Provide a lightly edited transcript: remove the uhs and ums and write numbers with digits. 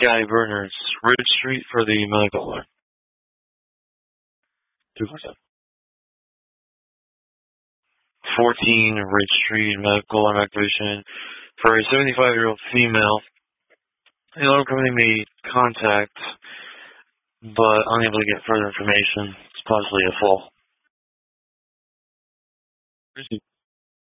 Guy Berners, Ridge Street for the medical line. 247. 14 Ridge Street, medical line activation for a 75-year-old female. The alarm company made contact, but unable to get further information. It's possibly a fall.